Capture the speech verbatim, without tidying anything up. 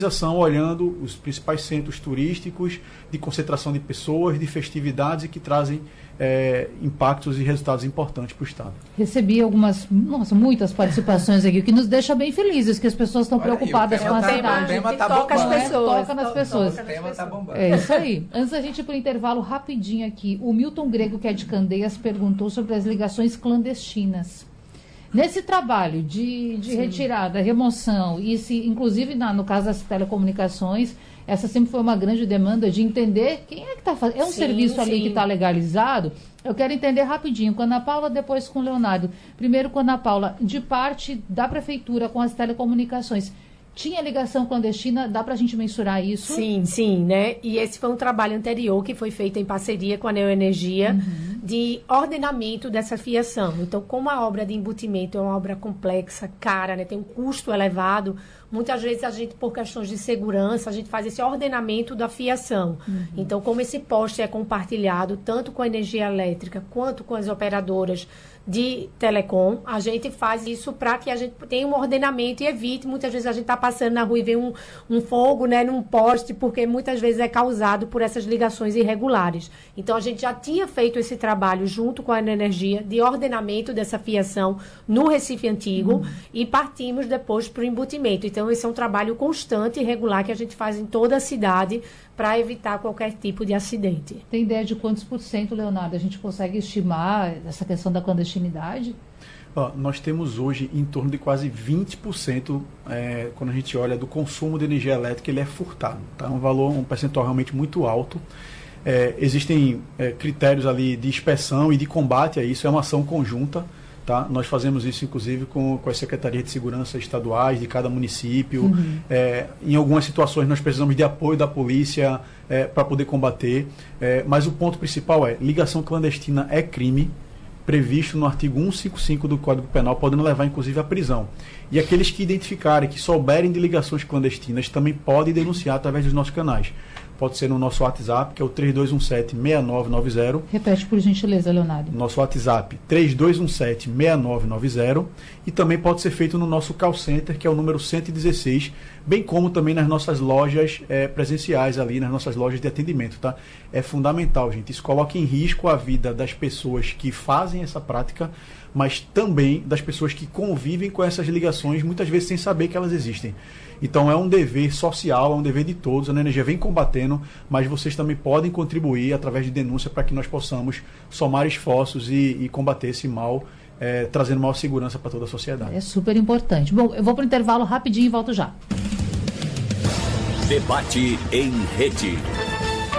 olhando os principais centros turísticos de concentração de pessoas, de festividades e que trazem é, impactos e resultados importantes para o Estado. Recebi algumas, nossa, muitas participações aqui, o que nos deixa bem felizes, que as pessoas estão Olha, preocupadas com a tá, cidade. O tema tá toca as bombando. pessoas. Toca nas pessoas. O tema tá bombando. É isso aí. Antes da gente ir para o intervalo rapidinho aqui, o Milton Grego, que é de Candeias, perguntou sobre as ligações clandestinas. Nesse trabalho de, de retirada, remoção, e se, inclusive na, no caso das telecomunicações, essa sempre foi uma grande demanda de entender quem é que está fazendo. É um sim, serviço ali sim. que está legalizado. Eu quero entender rapidinho, com a Ana Paula, depois com o Leonardo. Primeiro com a Ana Paula, de parte da prefeitura com as telecomunicações. Tinha ligação clandestina, dá para a gente mensurar isso? Sim, sim, né? E esse foi um trabalho anterior que foi feito em parceria com a Neoenergia, uhum. de ordenamento dessa fiação. Então, como a obra de embutimento é uma obra complexa, cara, né? Tem um custo elevado, muitas vezes a gente, por questões de segurança, a gente faz esse ordenamento da fiação. Uhum. Então, como esse poste é compartilhado, tanto com a energia elétrica, quanto com as operadoras de telecom, a gente faz isso para que a gente tenha um ordenamento e evite, muitas vezes a gente está passando na rua e vê um, um fogo, né, num poste, porque muitas vezes é causado por essas ligações irregulares. Então, a gente já tinha feito esse trabalho junto com a Energia de ordenamento dessa fiação no Recife Antigo uhum. e partimos depois para o embutimento. Então, esse é um trabalho constante e regular que a gente faz em toda a cidade para evitar qualquer tipo de acidente. Tem ideia de quantos por cento, Leonardo, a gente consegue estimar essa questão da clandestinidade? Ó, nós temos hoje em torno de quase vinte por cento, é, quando a gente olha do consumo de energia elétrica, ele é furtado. Tá? Um valor, um percentual realmente muito alto. É, existem é, critérios ali de inspeção e de combate a isso, é uma ação conjunta. Tá? Nós fazemos isso, inclusive, com, com as secretarias de segurança estaduais de cada município. Uhum. É, em algumas situações, nós precisamos de apoio da polícia é, para poder combater. É, mas o ponto principal é, ligação clandestina é crime, previsto no artigo cento e cinquenta e cinco do Código Penal, podendo levar, inclusive, à prisão. E aqueles que identificarem, que souberem de ligações clandestinas, também podem denunciar através dos nossos canais. Pode ser no nosso WhatsApp, que é o três dois um sete, seis nove nove zero. Repete, por gentileza, Leonardo. Nosso WhatsApp, três dois um sete, seis nove nove zero. E também pode ser feito no nosso call center, que é o número cento e dezesseis, bem como também nas nossas lojas é, presenciais ali, nas nossas lojas de atendimento, tá? É fundamental, gente. Isso coloca em risco a vida das pessoas que fazem essa prática, mas também das pessoas que convivem com essas ligações, muitas vezes sem saber que elas existem. Então é um dever social, é um dever de todos, a Energia vem combatendo, mas vocês também podem contribuir através de denúncia para que nós possamos somar esforços e, e combater esse mal, é, trazendo maior segurança para toda a sociedade. É super importante. Bom, eu vou para o intervalo rapidinho e volto já. Debate em rede.